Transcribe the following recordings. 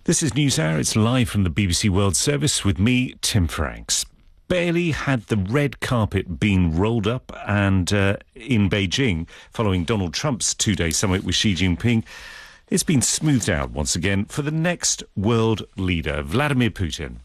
This is NewsHour. It's live from the BBC World Service with me, Tim Franks. Barely had the red carpet been rolled up and in Beijing following Donald Trump's two-day summit with Xi Jinping, it's been smoothed out once again for the next world leader, Vladimir Putin.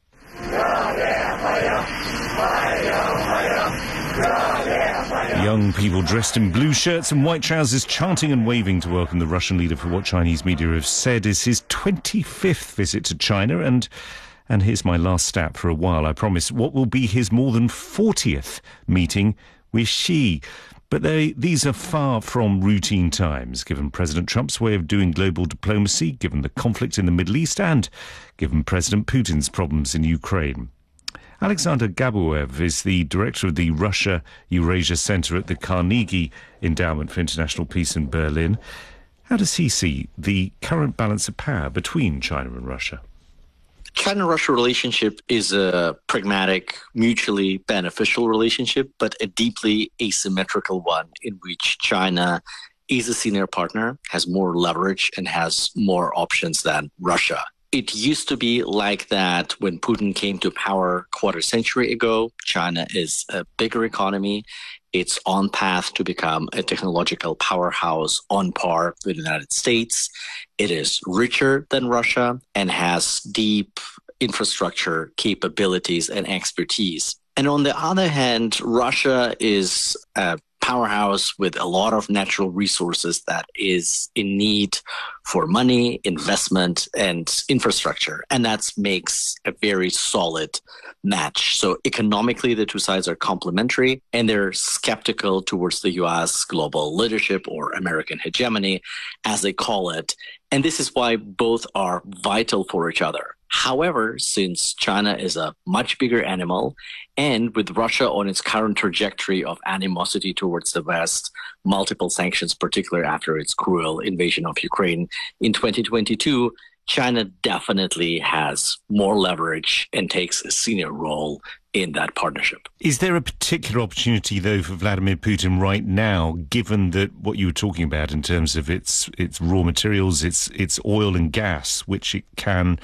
Young people dressed in blue shirts and white trousers chanting and waving to welcome the Russian leader for what Chinese media have said is his 25th visit to China. And here's my last stat for a while, I promise, what will be his more than 40th meeting with Xi. But these are far from routine times, given President Trump's way of doing global diplomacy, given the conflict in the Middle East, and given President Putin's problems in Ukraine. Alexander Gabuev is the director of the Russia-Eurasia Center at the Carnegie Endowment for International Peace in Berlin. How does he see the current balance of power between China and Russia? China-Russia relationship is a pragmatic, mutually beneficial relationship, but a deeply asymmetrical one in which China is a senior partner, has more leverage, and has more options than Russia. It used to be like that when Putin came to power a quarter century ago. China is a bigger economy. It's on path to become a technological powerhouse on par with the United States. It is richer than Russia and has deep infrastructure capabilities and expertise. And on the other hand, Russia is a powerhouse with a lot of natural resources that is in need for money, investment, and infrastructure. And that makes a very solid match. So economically, the two sides are complementary, and they're skeptical towards the U.S. global leadership or American hegemony, as they call it. And this is why both are vital for each other. However, since China is a much bigger animal, and with Russia on its current trajectory of animosity towards the West, multiple sanctions, particularly after its cruel invasion of Ukraine in 2022, China definitely has more leverage and takes a senior role in that partnership. Is there a particular opportunity, though, for Vladimir Putin right now, given that what you were talking about in terms of its raw materials, its oil and gas, which it can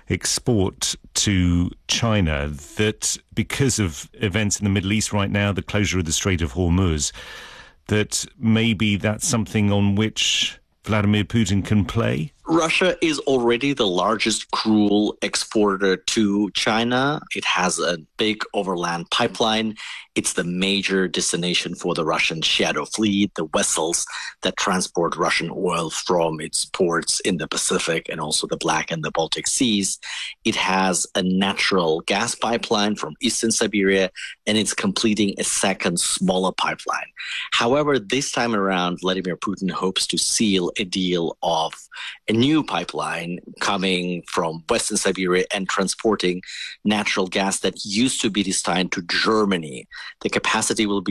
export to China, that because of events in the Middle East right now, the closure of the Strait of Hormuz, that maybe that's something on which Vladimir Putin can play? Russia is already the largest crude exporter to China. It has a big overland pipeline. It's the major destination for the Russian shadow fleet, the vessels that transport Russian oil from its ports in the Pacific and also the Black and the Baltic Seas. It has a natural gas pipeline from eastern Siberia, and it's completing a second, smaller pipeline. However, this time around, Vladimir Putin hopes to seal a deal of a new pipeline coming from Western Siberia and transporting natural gas that used to be destined to Germany. The capacity will be